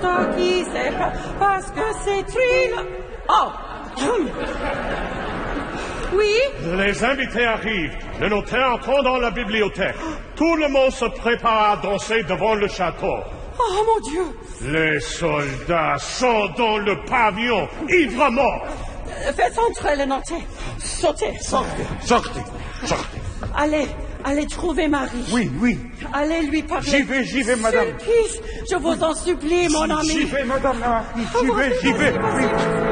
à qui c'est parce que c'est Trina. Oh! Oui? Les invités arrivent. Le notaire entre dans la bibliothèque. Tout le monde se prépare à danser devant le château. Oh, mon Dieu! Les soldats sont dans le pavillon, ivres-morts. Faites entrer le notaire. Sortez. Sortez. Allez trouver Marie. Oui. Allez lui parler. J'y vais, madame. Sulpice, je vous en supplie, mon ami. J'y vais, madame. J'y vais. Vas-y.